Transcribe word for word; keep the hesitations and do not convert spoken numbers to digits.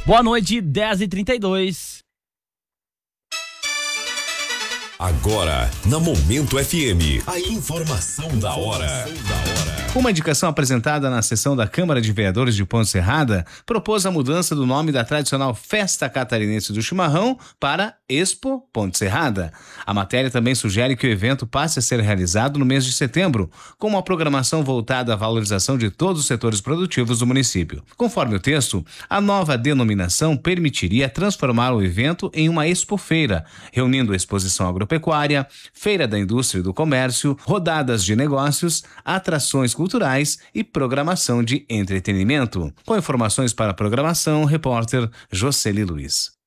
Boa noite, dez e trinta e dois. Agora, na Momento F M, a informação da hora. Uma indicação apresentada na sessão da Câmara de Vereadores de Ponte Serrada propôs a mudança do nome da tradicional Festa Catarinense do Chimarrão para Expo Ponte Serrada. A matéria também sugere que o evento passe a ser realizado no mês de setembro, com uma programação voltada à valorização de todos os setores produtivos do município. Conforme o texto, a nova denominação permitiria transformar o evento em uma expofeira, reunindo exposição agropecuária, feira da indústria e do comércio, rodadas de negócios, atrações culturais e programação de entretenimento. Com informações para a programação, repórter Jocely Luiz.